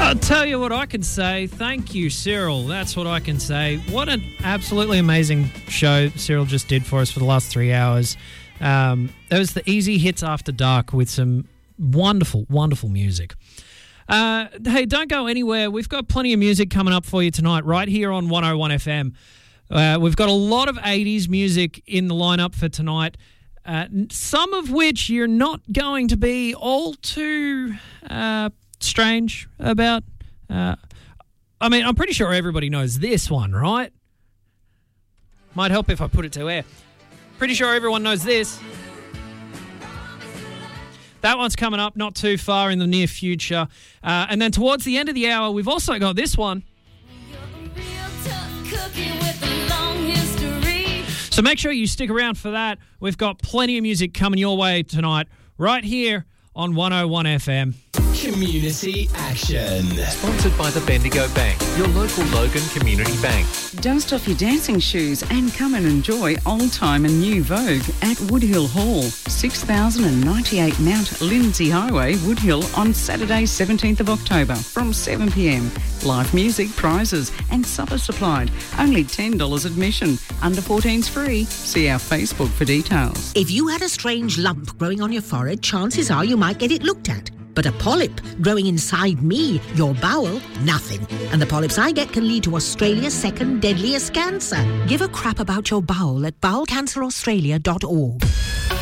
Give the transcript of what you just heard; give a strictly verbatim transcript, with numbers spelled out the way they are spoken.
I'll tell you what I can say. Thank you, Cyril. That's what I can say. What an absolutely amazing show Cyril just did for us for the last three hours. Um, that was the Easy Hits After Dark with some wonderful, wonderful music. Uh, hey, don't go anywhere. We've got plenty of music coming up for you tonight right here on one oh one F M. Uh, we've got a lot of eighties music in the lineup for tonight, uh, some of which you're not going to be all too uh, strange about. Uh, I mean, I'm pretty sure everybody knows this one, right? Might help if I put it to air. Pretty sure everyone knows this. That one's coming up not too far in the near future. Uh, and then towards the end of the hour, we've also got this one. So make sure you stick around for that. We've got plenty of music coming your way tonight, right here on one oh one F M. Community Action. Sponsored by the Bendigo Bank, your local Logan Community Bank. Dust off your dancing shoes and come and enjoy old time and new Vogue at Woodhill Hall, six thousand ninety-eight Mount Lindsay Highway, Woodhill, on Saturday seventeenth of October from seven p m. Live music, prizes and supper supplied. Only ten dollars admission. Under fourteens free. See our Facebook for details. If you had a strange lump growing on your forehead, chances are you might get it looked at. But a polyp growing inside me, your bowel, nothing. And the polyps I get can lead to Australia's second deadliest cancer. Give a crap about your bowel at bowel cancer australia dot org.